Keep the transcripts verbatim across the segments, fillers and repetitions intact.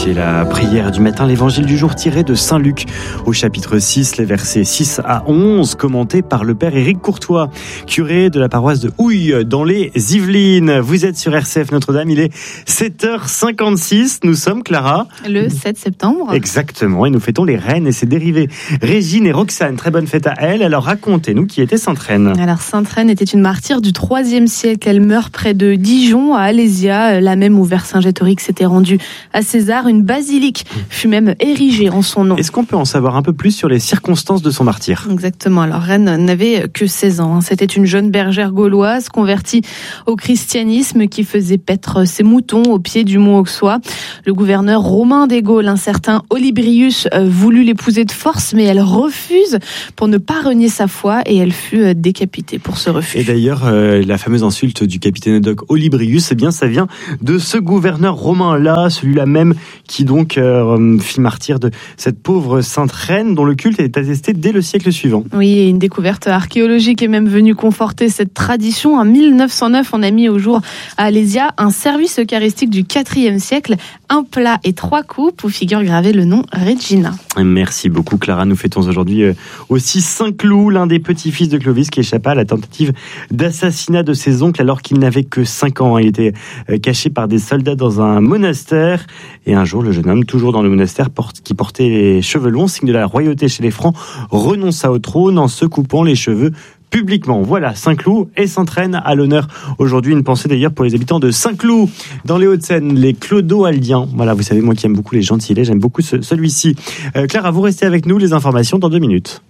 C'est la prière du matin, l'évangile du jour tiré de Saint Luc au chapitre six, les versets six à onze, commentés par le père Éric Courtois, curé de la paroisse de Houille dans les Yvelines. Vous êtes sur R C F Notre-Dame, il est sept heures cinquante-six, nous sommes, Clara, le sept septembre. Exactement, et nous fêtons les reines et ses dérivés. Régine et Roxane, très bonne fête à elles. Alors racontez-nous qui était Sainte Reine. Alors Sainte Reine était une martyre du troisième siècle. Elle meurt près de Dijon, à Alésia, là même où Vercingétorix s'était rendu à César. Une basilique fut même érigée en son nom. Est-ce qu'on peut en savoir un peu plus sur les circonstances de son martyre ? Exactement. Alors Reine n'avait que seize ans. C'était une jeune bergère gauloise convertie au christianisme qui faisait paître ses moutons au pied du mont Auxois. Le gouverneur romain des Gaules, un certain Olybrius, voulut l'épouser de force, mais elle refuse pour ne pas renier sa foi et elle fut décapitée pour ce refus. Et d'ailleurs, euh, la fameuse insulte du capitaine Doc Olybrius, eh bien, ça vient de ce gouverneur romain-là, celui-là même qui donc euh, fit martyr de cette pauvre Sainte Reine dont le culte est attesté dès le siècle suivant. Oui, et une découverte archéologique est même venue conforter cette tradition. En mille neuf cent neuf, on a mis au jour à Alésia un service eucharistique du quatrième siècle, un plat et trois coupes où figure gravé le nom Regina. Merci beaucoup Clara. Nous fêtons aujourd'hui aussi Saint Cloud, l'un des petits-fils de Clovis qui échappa à la tentative d'assassinat de ses oncles alors qu'il n'avait que cinq ans. Il était caché par des soldats dans un monastère et un jour le jeune homme, toujours dans le monastère, qui portait les cheveux longs, signe de la royauté chez les Francs, renonça au trône en se coupant les cheveux publiquement. Voilà, Saint-Cloud et Sainte-Reine à l'honneur aujourd'hui. Une pensée d'ailleurs pour les habitants de Saint-Cloud dans les Hauts-de-Seine, les Clodo-Aldiens. Voilà, vous savez, moi qui aime beaucoup les gentilés, j'aime beaucoup ce, celui-ci. Euh, Clara, vous restez avec nous, les informations dans deux minutes.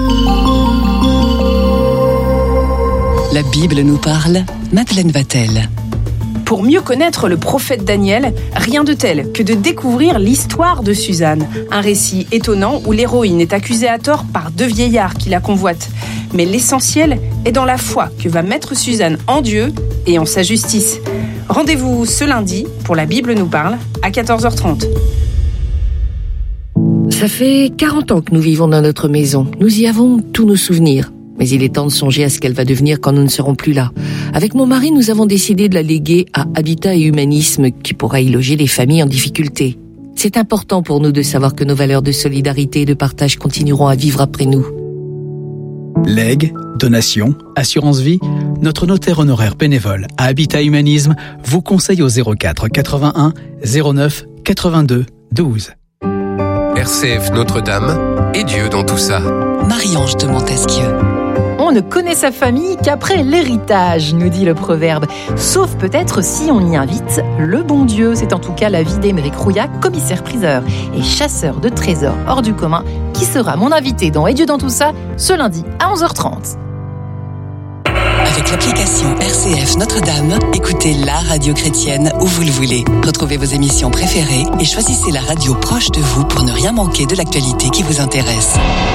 La Bible nous parle, Madeleine Vatel. Pour mieux connaître le prophète Daniel, rien de tel que de découvrir l'histoire de Suzanne. Un récit étonnant où l'héroïne est accusée à tort par deux vieillards qui la convoitent. Mais l'essentiel est dans la foi que va mettre Suzanne en Dieu et en sa justice. Rendez-vous ce lundi pour La Bible nous parle à quatorze heures trente. Ça fait quarante ans que nous vivons dans notre maison. Nous y avons tous nos souvenirs. Mais il est temps de songer à ce qu'elle va devenir quand nous ne serons plus là. Avec mon mari, nous avons décidé de la léguer à Habitat et Humanisme, qui pourra y loger les familles en difficulté. C'est important pour nous de savoir que nos valeurs de solidarité et de partage continueront à vivre après nous. Legs, donations, assurance vie, notre notaire honoraire bénévole à Habitat Humanisme vous conseille au zéro quatre quatre-vingt-un zéro neuf quatre-vingt-deux douze. R C F Notre-Dame et Dieu dans tout ça. Marie-Ange de Montesquieu. On ne connaît sa famille qu'après l'héritage, nous dit le proverbe. Sauf peut-être si on y invite le bon Dieu. C'est en tout cas l'avis d'Émeric Rouillat, commissaire-priseur et chasseur de trésors hors du commun, qui sera mon invité dans Et Dieu dans tout ça, ce lundi à onze heures trente. Avec l'application R C F Notre-Dame, écoutez la radio chrétienne où vous le voulez. Retrouvez vos émissions préférées et choisissez la radio proche de vous pour ne rien manquer de l'actualité qui vous intéresse.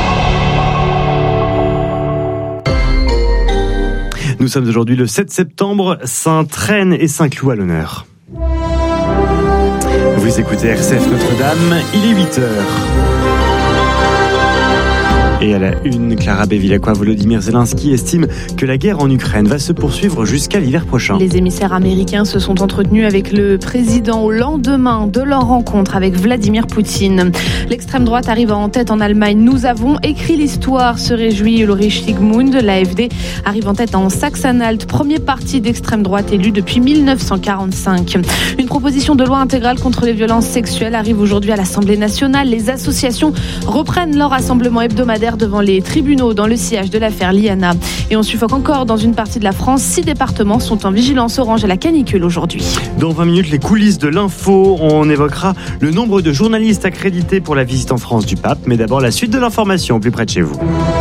Nous sommes aujourd'hui le sept septembre, Sainte Reine et Saint-Cloud à l'honneur. Vous écoutez R C F Notre-Dame, il est huit heures. Et à la une, Clara Bevilacqua, Volodymyr Zelensky estime que la guerre en Ukraine va se poursuivre jusqu'à l'hiver prochain. Les émissaires américains se sont entretenus avec le président au lendemain de leur rencontre avec Vladimir Poutine. L'extrême droite arrive en tête en Allemagne. Nous avons écrit l'histoire, se réjouit Ulrich Sigmund. L'A F D arrive en tête en Saxe-Anhalt, premier parti d'extrême droite élu depuis mille neuf cent quarante-cinq. Une proposition de loi intégrale contre les violences sexuelles arrive aujourd'hui à l'Assemblée nationale. Les associations reprennent leur rassemblement hebdomadaire devant les tribunaux dans le sillage de l'affaire Liana. Et on suffoque encore dans une partie de la France. Six départements sont en vigilance orange à la canicule aujourd'hui. Dans vingt minutes, les coulisses de l'info. On évoquera le nombre de journalistes accrédités pour la visite en France du pape. Mais d'abord, la suite de l'information plus près de chez vous.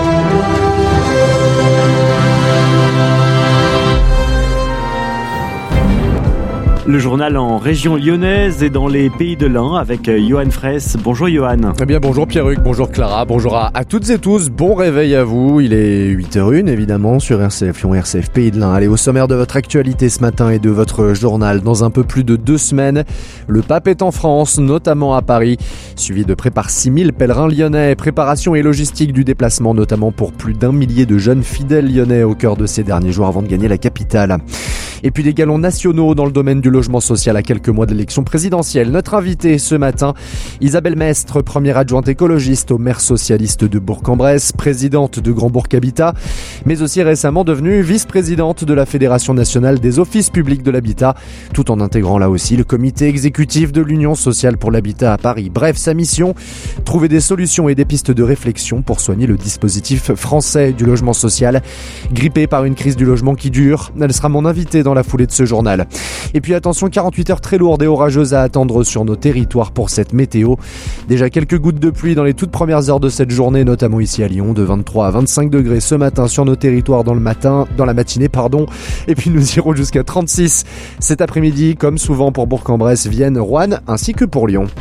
Le journal en région lyonnaise et dans les pays de l'Ain avec Johan Fraisse. Bonjour Johan. Eh bien bonjour Pierruc, bonjour Clara, bonjour à, à toutes et tous, bon réveil à vous. Il est huit heures zéro un évidemment sur R C F Lyon, R C F Pays de l'Ain. Allez, au sommaire de votre actualité ce matin et de votre journal. Dans un peu plus de deux semaines, le pape est en France, notamment à Paris, suivi de près par six mille pèlerins lyonnais. Préparation et logistique du déplacement, notamment pour plus d'un millier de jeunes fidèles lyonnais au cœur de ces derniers jours avant de gagner la capitale. Et puis des galons nationaux dans le domaine du logement social à quelques mois de l'élection présidentielle. Notre invitée ce matin, Isabelle Mestre, première adjointe écologiste au maire socialiste de Bourg-en-Bresse, présidente de Grand Bourg Habitat, mais aussi récemment devenue vice-présidente de la Fédération nationale des offices publics de l'habitat, tout en intégrant là aussi le comité exécutif de l'Union sociale pour l'habitat à Paris. Bref, sa mission, trouver des solutions et des pistes de réflexion pour soigner le dispositif français du logement social, grippé par une crise du logement qui dure. Elle sera mon invitée dans la foulée de ce journal. Et puis attention, quarante-huit heures très lourdes et orageuses à attendre sur nos territoires pour cette météo. Déjà quelques gouttes de pluie dans les toutes premières heures de cette journée, notamment ici à Lyon, de vingt-trois à vingt-cinq degrés ce matin sur nos territoires dans le matin, dans la matinée, pardon. Et puis nous irons jusqu'à trente-six cet après-midi, comme souvent pour Bourg-en-Bresse, Vienne, Roanne, ainsi que pour Lyon.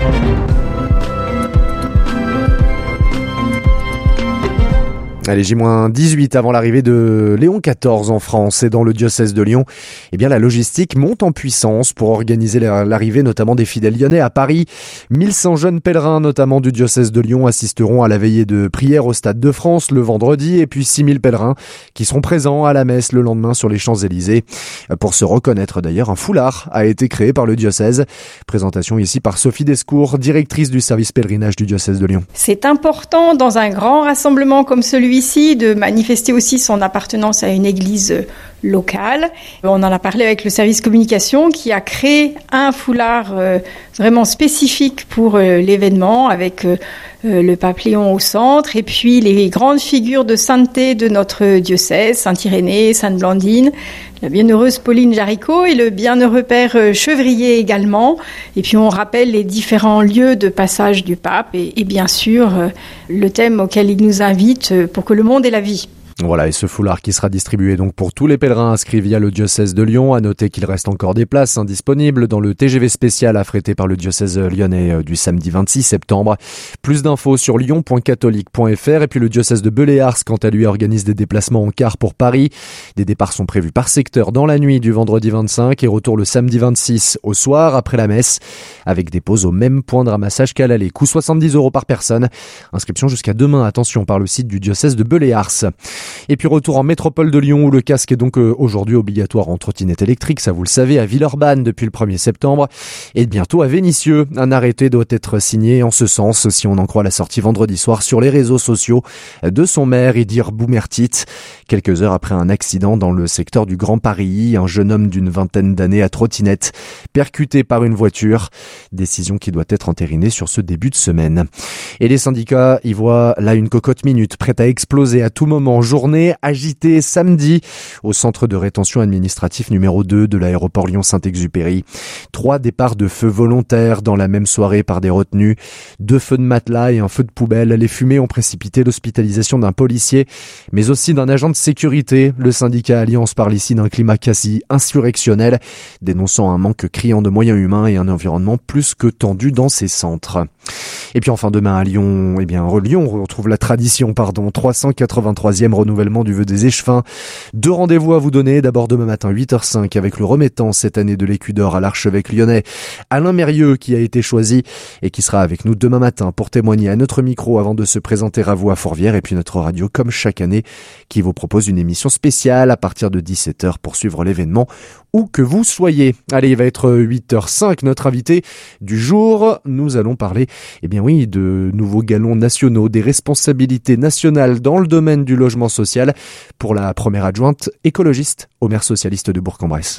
Allez, J dix-huit avant l'arrivée de Léon quatorze en France et dans le diocèse de Lyon. Eh bien, la logistique monte en puissance pour organiser l'arrivée notamment des fidèles lyonnais à Paris. mille cent jeunes pèlerins, notamment du diocèse de Lyon, assisteront à la veillée de prière au Stade de France le vendredi et puis six mille pèlerins qui seront présents à la messe le lendemain sur les Champs-Élysées. Pour se reconnaître d'ailleurs, un foulard a été créé par le diocèse. Présentation ici par Sophie Descours, directrice du service pèlerinage du diocèse de Lyon. C'est important dans un grand rassemblement comme celui ici de manifester aussi son appartenance à une église locale. On en a parlé avec le service communication qui a créé un foulard euh, vraiment spécifique pour euh, l'événement avec euh, le pape Léon au centre et puis les grandes figures de sainteté de notre diocèse, Saint-Irénée, Sainte-Blandine, la bienheureuse Pauline Jaricot et le bienheureux père Chevrier également. Et puis on rappelle les différents lieux de passage du pape et, et bien sûr euh, le thème auquel il nous invite pour que le monde ait la vie. Voilà, et ce foulard qui sera distribué donc pour tous les pèlerins inscrits via le diocèse de Lyon. À noter qu'il reste encore des places indisponibles dans le T G V spécial affrété par le diocèse lyonnais du samedi vingt-six septembre. Plus d'infos sur lyon point catholique point f r et puis le diocèse de Belley-Ars, quant à lui, organise des déplacements en car pour Paris. Des départs sont prévus par secteur dans la nuit du vendredi vingt-cinq et retour le samedi vingt-six au soir après la messe, avec des pauses au même point de ramassage qu'à l'aller. Coût soixante-dix euros par personne. Inscription jusqu'à demain, attention, par le site du diocèse de Belley-Ars. Et puis retour en métropole de Lyon où le casque est donc aujourd'hui obligatoire en trottinette électrique, ça vous le savez, à Villeurbanne depuis le premier septembre et bientôt à Vénissieux. Un arrêté doit être signé en ce sens si on en croit la sortie vendredi soir sur les réseaux sociaux de son maire Idir Boumertit. Quelques heures après un accident dans le secteur du Grand Paris, un jeune homme d'une vingtaine d'années à trottinette percuté par une voiture. Décision qui doit être entérinée sur ce début de semaine. Et les syndicats y voient là une cocotte minute prête à exploser à tout moment. Journée agitée samedi au centre de rétention administratif numéro deux de l'aéroport Lyon-Saint-Exupéry. Trois départs de feu volontaires dans la même soirée par des retenus. Deux feux de matelas et un feu de poubelle. Les fumées ont précipité l'hospitalisation d'un policier, mais aussi d'un agent de sécurité. Le syndicat Alliance parle ici d'un climat quasi insurrectionnel, dénonçant un manque criant de moyens humains et un environnement plus que tendu dans ces centres. Et puis enfin demain à Lyon, eh bien Lyon retrouve la tradition, pardon, trois cent quatre-vingt-troisième renouvellement du vœu des échevins. Deux rendez-vous à vous donner, d'abord demain matin huit heures cinq avec le remettant cette année de l'écu d'or à l'archevêque lyonnais Alain Mérieux qui a été choisi et qui sera avec nous demain matin pour témoigner à notre micro avant de se présenter à vous à Fourvière, et puis notre radio comme chaque année qui vous propose une émission spéciale à partir de dix-sept heures pour suivre l'événement où que vous soyez. Allez, il va être huit heures cinq, notre invité du jour. Nous allons parler, eh bien oui, de nouveaux galons nationaux, des responsabilités nationales dans le domaine du logement social pour la première adjointe écologiste au maire socialiste de Bourg-en-Bresse.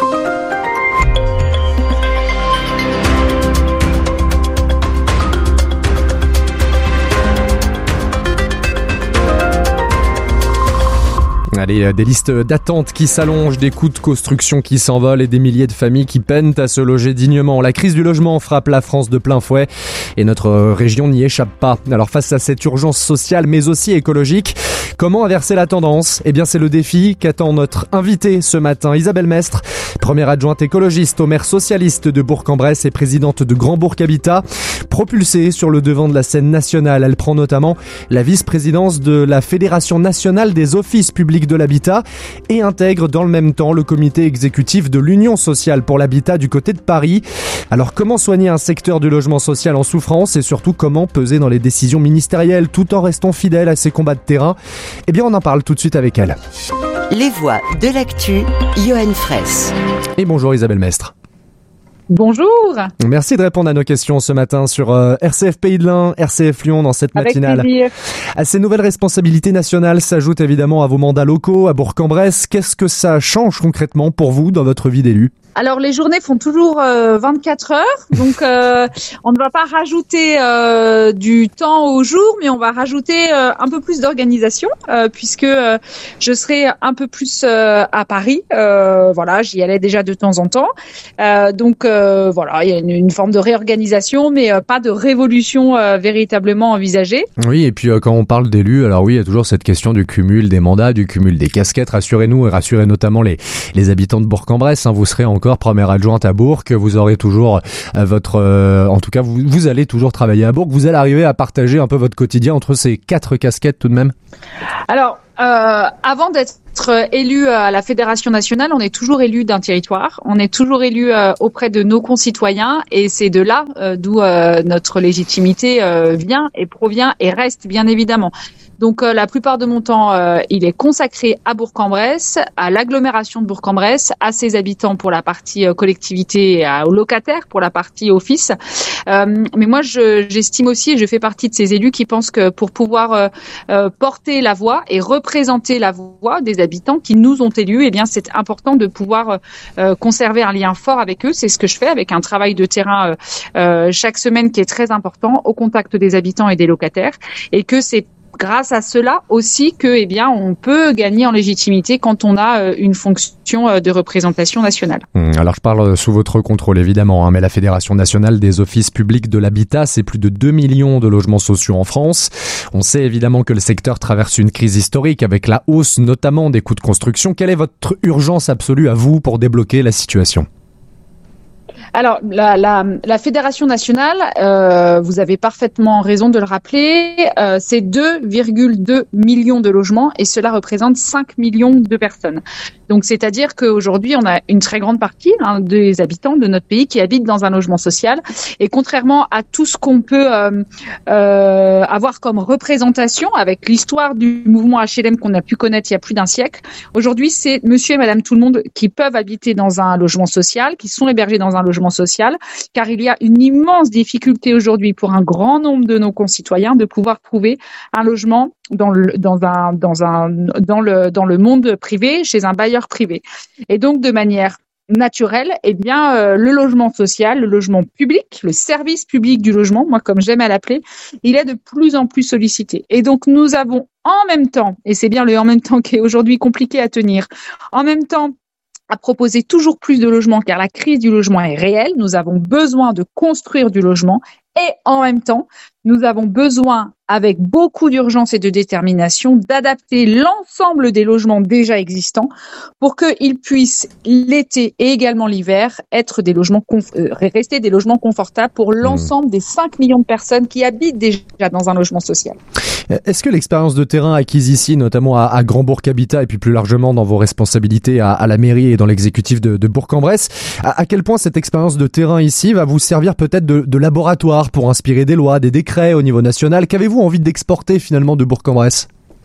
Allez, des listes d'attente qui s'allongent, des coûts de construction qui s'envolent et des milliers de familles qui peinent à se loger dignement. La crise du logement frappe la France de plein fouet et notre région n'y échappe pas. Alors face à cette urgence sociale mais aussi écologique, comment inverser la tendance ? Eh bien c'est le défi qu'attend notre invitée ce matin, Isabelle Mestre, première adjointe écologiste au maire socialiste de Bourg-en-Bresse et présidente de Grand Bourg Habitat. Propulsée sur le devant de la scène nationale, elle prend notamment la vice-présidence de la Fédération nationale des offices publics de l'habitat et intègre dans le même temps le comité exécutif de l'Union sociale pour l'habitat du côté de Paris. Alors comment soigner un secteur du logement social en souffrance et surtout comment peser dans les décisions ministérielles tout en restant fidèle à ses combats de terrain ? Eh bien on en parle tout de suite avec elle. Les voix de l'actu, Johan Fraisse. Et bonjour Isabelle Mestre. Bonjour. Merci de répondre à nos questions ce matin sur euh, R C F Pays de l'Ain, R C F Lyon dans cette matinale. Avec plaisir. À ces nouvelles responsabilités nationales s'ajoutent évidemment à vos mandats locaux à Bourg-en-Bresse. Qu'est-ce que ça change concrètement pour vous dans votre vie d'élu ? Alors les journées font toujours euh, vingt-quatre heures, donc euh, on ne va pas rajouter euh, du temps au jour, mais on va rajouter euh, un peu plus d'organisation, euh, puisque euh, je serai un peu plus euh, à Paris. Euh, voilà, j'y allais déjà de temps en temps, euh, donc euh, voilà, il y a une, une forme de réorganisation, mais euh, pas de révolution euh, véritablement envisagée. Oui, et puis euh, quand on parle d'élus, alors oui, il y a toujours cette question du cumul des mandats, du cumul des casquettes. Rassurez-nous et rassurez notamment les les habitants de Bourg-en-Bresse. Hein, vous serez encore première adjointe à Bourg, vous aurez toujours euh, votre, euh, en tout cas, vous, vous allez toujours travailler à Bourg. Vous allez arriver à partager un peu votre quotidien entre ces quatre casquettes tout de même. Alors, euh, avant d'être élu à la Fédération nationale, on est toujours élu d'un territoire, on est toujours élu euh, auprès de nos concitoyens, et c'est de là euh, d'où euh, notre légitimité euh, vient et provient et reste bien évidemment. Donc euh, la plupart de mon temps, euh, il est consacré à Bourg-en-Bresse, à l'agglomération de Bourg-en-Bresse, à ses habitants pour la partie euh, collectivité et à, aux locataires pour la partie office. Euh, mais moi, je, j'estime aussi, et je fais partie de ces élus qui pensent que pour pouvoir euh, euh, porter la voix et représenter la voix des habitants qui nous ont élus, eh bien c'est important de pouvoir euh, conserver un lien fort avec eux. C'est ce que je fais avec un travail de terrain euh, euh, chaque semaine qui est très important au contact des habitants et des locataires, et que c'est grâce à cela aussi que, eh bien, on peut gagner en légitimité quand on a une fonction de représentation nationale. Alors, je parle sous votre contrôle, évidemment, hein, mais la Fédération nationale des offices publics de l'habitat, c'est plus de deux millions de logements sociaux en France. On sait évidemment que le secteur traverse une crise historique avec la hausse notamment des coûts de construction. Quelle est votre urgence absolue à vous pour débloquer la situation ? Alors, la, la, la Fédération nationale, euh, vous avez parfaitement raison de le rappeler, euh, c'est deux virgule deux millions de logements et cela représente cinq millions de personnes. Donc, c'est-à-dire qu'aujourd'hui, on a une très grande partie hein, des habitants de notre pays qui habitent dans un logement social. Et contrairement à tout ce qu'on peut euh, euh, avoir comme représentation avec l'histoire du mouvement H L M qu'on a pu connaître il y a plus d'un siècle, aujourd'hui, c'est monsieur et madame tout le monde qui peuvent habiter dans un logement social, qui sont hébergés dans un logement social, car il y a une immense difficulté aujourd'hui pour un grand nombre de nos concitoyens de pouvoir trouver un logement dans le dans un dans un dans le dans le monde privé, chez un bailleur privé. Et donc de manière naturelle, eh bien euh, le logement social, le logement public, le service public du logement, moi comme j'aime à l'appeler, il est de plus en plus sollicité. Et donc nous avons en même temps, et c'est bien le en même temps qui est aujourd'hui compliqué à tenir, en même temps à proposer toujours plus de logements, car la crise du logement est réelle. Nous avons besoin de construire du logement et en même temps, nous avons besoin, avec beaucoup d'urgence et de détermination, d'adapter l'ensemble des logements déjà existants pour qu'ils puissent, l'été et également l'hiver, être des logements conf- euh, rester des logements confortables pour l'ensemble mmh. des cinq millions de personnes qui habitent déjà dans un logement social. Est-ce que l'expérience de terrain acquise ici, notamment à, à Grand Bourg Habitat et puis plus largement dans vos responsabilités à, à la mairie et dans l'exécutif de, de Bourg-en-Bresse, à, à quel point cette expérience de terrain ici va vous servir peut-être de, de laboratoire pour inspirer des lois, des décrets au niveau national ? Qu'avez-vous envie d'exporter finalement de Bourg-en-Bresse ?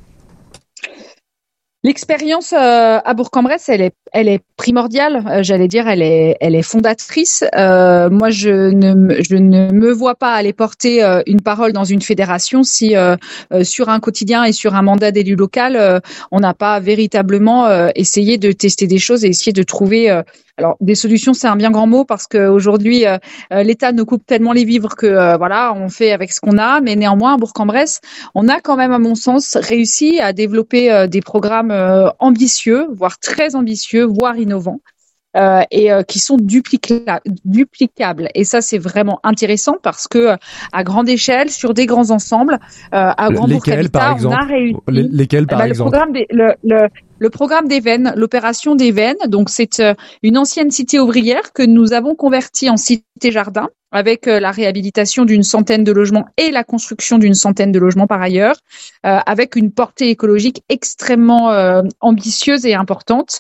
L'expérience euh, à Bourg-en-Bresse, elle est, elle est primordiale. Euh, j'allais dire, elle est, elle est fondatrice. Euh, moi, je ne, je ne me vois pas aller porter euh, une parole dans une fédération si euh, euh, sur un quotidien et sur un mandat d'élu local, euh, on n'a pas véritablement euh, essayé de tester des choses et essayer de trouver. Euh, alors, des solutions, c'est un bien grand mot parce qu'aujourd'hui, euh, l'État nous coupe tellement les vivres que euh, voilà, on fait avec ce qu'on a. Mais néanmoins, à Bourg-en-Bresse, on a quand même, à mon sens, réussi à développer euh, des programmes euh, ambitieux, voire très ambitieux, voire innovants. Euh, et euh, qui sont duplicla- duplicables. Et ça, c'est vraiment intéressant parce que euh, à grande échelle, sur des grands ensembles, euh, à Grand Bourg Habitat, on a réussi. Les, lesquels, par bah, exemple le programme des, le, le, le programme des Vennes, l'opération des Vennes. Donc, c'est euh, une ancienne cité ouvrière que nous avons convertie en cité jardin. avec euh, la réhabilitation d'une centaine de logements et la construction d'une centaine de logements par ailleurs, euh, avec une portée écologique extrêmement euh, ambitieuse et importante.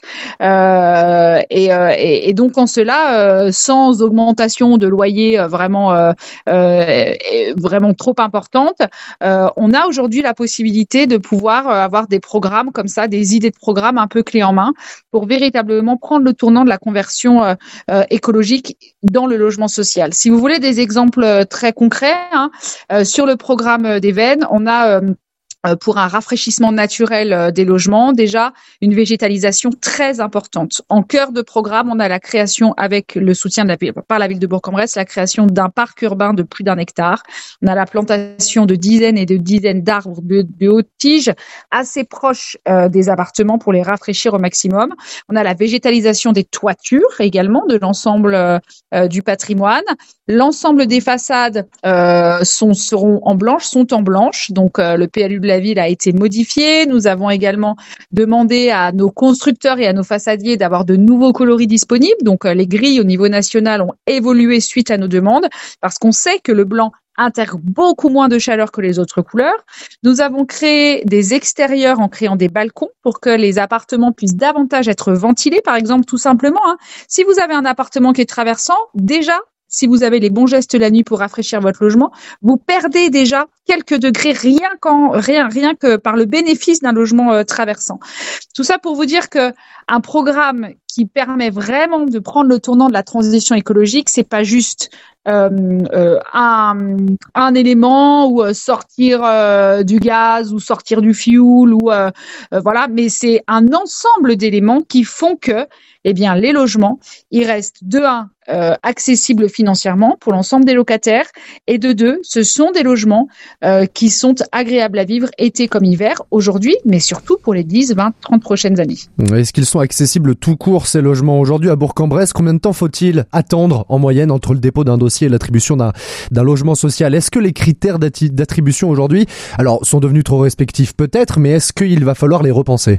Euh, et, euh, et, et donc en cela, euh, sans augmentation de loyer euh, vraiment euh, euh, vraiment trop importante, euh, on a aujourd'hui la possibilité de pouvoir euh, avoir des programmes comme ça, des idées de programmes un peu clés en main pour véritablement prendre le tournant de la conversion euh, euh, écologique dans le logement social. Si vous voulez des exemples très concrets, hein, euh, sur le programme des Vennes, on a euh, pour un rafraîchissement naturel des logements, déjà une végétalisation très importante. En cœur de programme, on a la création, avec le soutien de la, par la ville de Bourg-en-Bresse, la création d'un parc urbain de plus d'un hectare. On a la plantation de dizaines et de dizaines d'arbres de, de haute tige, assez proches euh, des appartements pour les rafraîchir au maximum. On a la végétalisation des toitures également, de l'ensemble euh, du patrimoine. L'ensemble des façades euh, sont, seront en blanche, sont en blanche, donc euh, le P L U de la ville a été modifié. Nous avons également demandé à nos constructeurs et à nos façadiers d'avoir de nouveaux coloris disponibles. Donc, les grilles au niveau national ont évolué suite à nos demandes parce qu'on sait que le blanc intègre beaucoup moins de chaleur que les autres couleurs. Nous avons créé des extérieurs en créant des balcons pour que les appartements puissent davantage être ventilés. Par exemple, tout simplement, hein, si vous avez un appartement qui est traversant, déjà, si vous avez les bons gestes la nuit pour rafraîchir votre logement, vous perdez déjà quelques degrés rien qu'en rien rien que par le bénéfice d'un logement euh, traversant. Tout ça pour vous dire que un programme qui permet vraiment de prendre le tournant de la transition écologique, c'est pas juste euh, euh, un, un élément ou euh, sortir euh, du gaz ou sortir du fioul ou euh, euh, voilà, mais c'est un ensemble d'éléments qui font que eh bien les logements, ils restent de un euh, accessibles financièrement pour l'ensemble des locataires et de deux, ce sont des logements euh, qui sont agréables à vivre été comme hiver aujourd'hui, mais surtout pour les dix, vingt, trente prochaines années. Est-ce qu'ils sont accessibles tout court ces logements aujourd'hui à Bourg-en-Bresse? Combien de temps faut-il attendre en moyenne entre le dépôt d'un dossier et l'attribution d'un, d'un logement social? Est-ce que les critères d'attribution aujourd'hui, alors, sont devenus trop restrictifs peut-être, mais est-ce qu'il va falloir les repenser?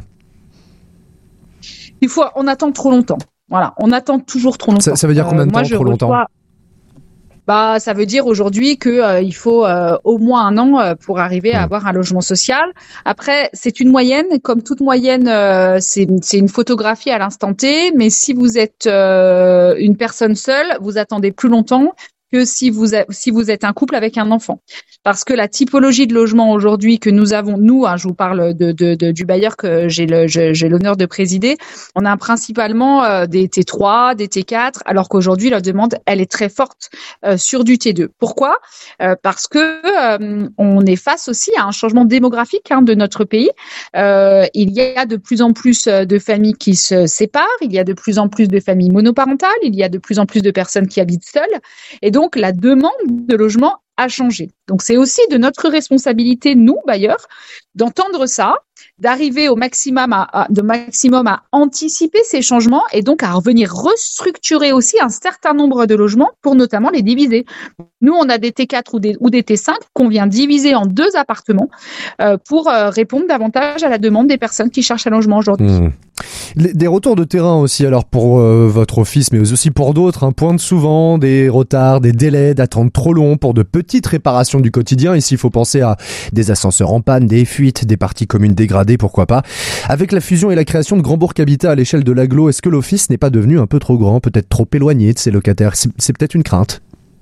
Il faut, on attend trop longtemps. Voilà, on attend toujours trop longtemps. Ça, ça veut dire combien de temps, euh, moi, trop longtemps? Reçois... Bah, ça veut dire aujourd'hui que euh, il faut euh, au moins un an euh, pour arriver à avoir un logement social. Après, c'est une moyenne, comme toute moyenne, euh, c'est, c'est une photographie à l'instant T. Mais si vous êtes euh, une personne seule, vous attendez plus longtemps que si vous a, si vous êtes un couple avec un enfant, parce que la typologie de logement aujourd'hui que nous avons, nous, hein, je vous parle de, de, de du bailleur que j'ai le je, j'ai l'honneur de présider, on a principalement euh, des T trois, des T quatre, alors qu'aujourd'hui la demande elle est très forte euh, sur du T deux. Pourquoi? euh, Parce que euh, on est face aussi à un changement démographique hein, de notre pays. Euh, il y a de plus en plus de familles qui se séparent, il y a de plus en plus de familles monoparentales, il y a de plus en plus de personnes qui habitent seules, et donc la demande de logement a changé. Donc c'est aussi de notre responsabilité, nous bailleurs, d'entendre ça, d'arriver au maximum à, à, de maximum à anticiper ces changements et donc à revenir restructurer aussi un certain nombre de logements pour notamment les diviser. Nous, on a des T quatre ou des, ou des T cinq qu'on vient diviser en deux appartements euh, pour euh, répondre davantage à la demande des personnes qui cherchent un logement aujourd'hui. Mmh. Des retours de terrain aussi, alors pour euh, votre office, mais aussi pour d'autres, hein, pointent souvent des retards, des délais, d'attente trop longs pour de petites réparations du quotidien. Ici, il faut penser à des ascenseurs en panne, des fuites, des parties communes dégradées, pourquoi pas. Avec la fusion et la création de Grand Bourg Habitat à l'échelle de l'agglo, est-ce que l'office n'est pas devenu un peu trop grand, peut-être trop éloigné de ses locataires? C'est, c'est peut-être une crainte.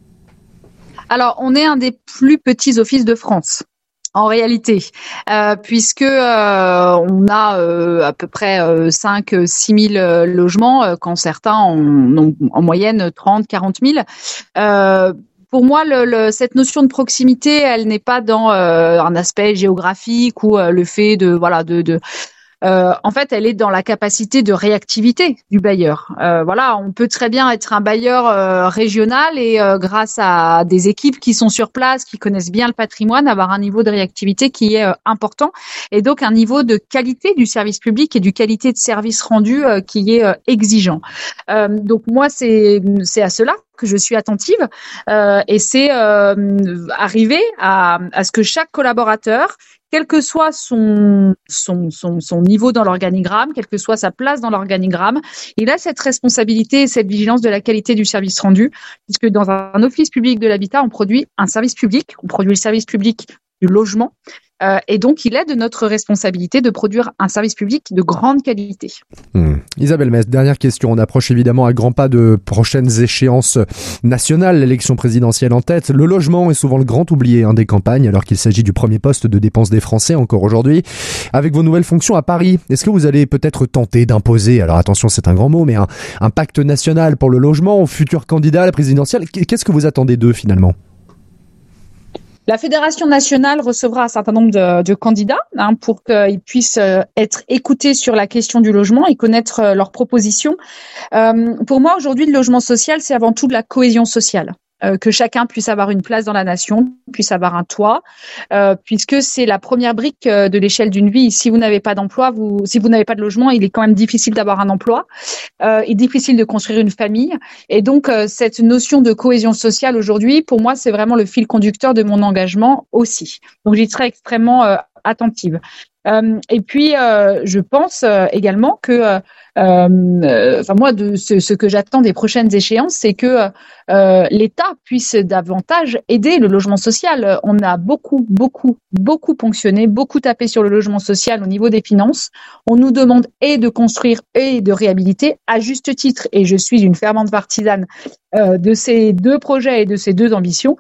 Alors, on est un des plus petits offices de France. En réalité, euh, puisque euh, on a euh, à peu près euh, cinq à six mille euh, logements, euh, quand certains en ont en moyenne trente à quarante mille. Euh, Pour moi, le, le, cette notion de proximité, elle n'est pas dans euh, un aspect géographique ou euh, le fait de voilà de, de Euh, en fait, elle est dans la capacité de réactivité du bailleur. Euh, voilà, on peut très bien être un bailleur euh, régional et euh, grâce à des équipes qui sont sur place, qui connaissent bien le patrimoine, avoir un niveau de réactivité qui est euh, important et donc un niveau de qualité du service public et du qualité de service rendu euh, qui est euh, exigeant. Euh, donc moi, c'est c'est à cela que je suis attentive, euh, et c'est euh, arriver à, à ce que chaque collaborateur, quel que soit son, son, son, son niveau dans l'organigramme, quelle que soit sa place dans l'organigramme, il a cette responsabilité et cette vigilance de la qualité du service rendu, puisque dans un office public de l'habitat, on produit un service public, on produit le service public du logement, euh, et donc il est de notre responsabilité de produire un service public de grande qualité. Mmh. Isabelle Metz, dernière question. On approche évidemment à grands pas de prochaines échéances nationales, l'élection présidentielle en tête. Le logement est souvent le grand oublié hein, des campagnes, alors qu'il s'agit du premier poste de dépense des Français encore aujourd'hui. Avec vos nouvelles fonctions à Paris, est-ce que vous allez peut-être tenter d'imposer, alors attention c'est un grand mot, mais un, un pacte national pour le logement aux futurs candidats à la présidentielle? Qu'est-ce que vous attendez d'eux finalement? La Fédération nationale recevra un certain nombre de, de candidats hein, pour qu'ils puissent euh, être écoutés sur la question du logement et connaître euh, leurs propositions. Euh, pour moi, aujourd'hui, le logement social, c'est avant tout de la cohésion sociale. Euh, que chacun puisse avoir une place dans la nation, puisse avoir un toit, euh, puisque c'est la première brique euh, de l'échelle d'une vie. Si vous n'avez pas d'emploi, vous, si vous n'avez pas de logement, il est quand même difficile d'avoir un emploi, euh, il est difficile de construire une famille. Et donc, euh, cette notion de cohésion sociale aujourd'hui, pour moi, c'est vraiment le fil conducteur de mon engagement aussi. Donc, j'y serai extrêmement euh, attentive. Euh, et puis, euh, je pense euh, également que, euh, euh, enfin moi, de ce, ce que j'attends des prochaines échéances, c'est que euh, l'État puisse davantage aider le logement social. On a beaucoup, beaucoup, beaucoup ponctionné, beaucoup tapé sur le logement social au niveau des finances. On nous demande et de construire et de réhabiliter à juste titre. Et je suis une fervente partisane euh, de ces deux projets et de ces deux ambitions.